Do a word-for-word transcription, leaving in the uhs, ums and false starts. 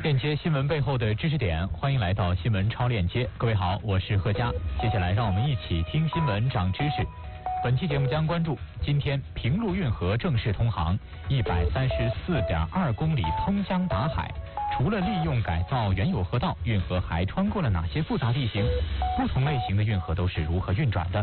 链接新闻背后的知识点，欢迎来到新闻超链接。各位好，我是贺佳。接下来让我们一起听新闻长知识。本期节目将关注今天平陆运河正式通航，一百三十四点二公里通江达海。除了利用改造原有河道，运河还穿过了哪些复杂地形？不同类型的运河都是如何运转的？